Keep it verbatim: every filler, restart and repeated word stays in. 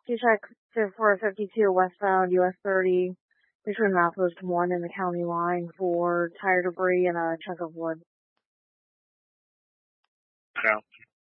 Two check for fifty-two westbound U S thirty between Southwest one and the county line for tire debris and a chunk of wood. Yeah.